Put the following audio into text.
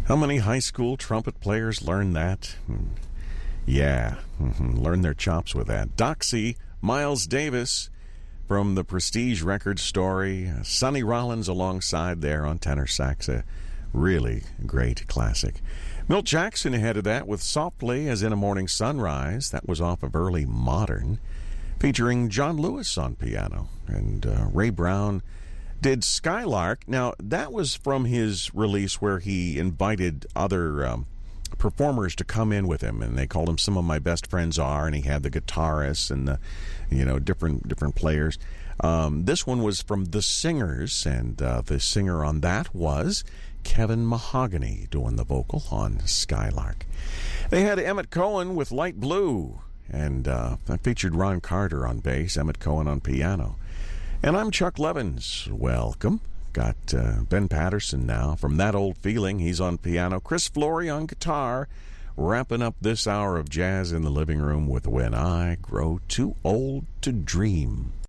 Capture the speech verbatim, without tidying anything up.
How many high school trumpet players learn that? Hmm. Yeah, mm-hmm. Learn their chops with that. Doxy, Miles Davis from the Prestige Records story. Sonny Rollins alongside there on tenor sax. A really great classic. Milt Jackson ahead of that with Softly as in a Morning Sunrise. That was off of Early Modern, featuring John Lewis on piano. And uh, Ray Brown did Skylark. Now, that was from his release where he invited other um, performers to come in with him, and they called him Some of My Best Friends Are, and he had the guitarists and the, you know, different different players. Um, this one was from The Singers, and uh, the singer on that was Kevin Mahogany doing the vocal on Skylark. They had Emmett Cohen with Light Blue, and uh, that featured Ron Carter on bass, Emmett Cohen on piano. And I'm Chuck Levins. Welcome. Got uh, Ben Patterson now from That Old Feeling. He's on piano. Chris Flory on guitar. Wrapping up this hour of jazz in the living room with When I Grow Too Old to Dream.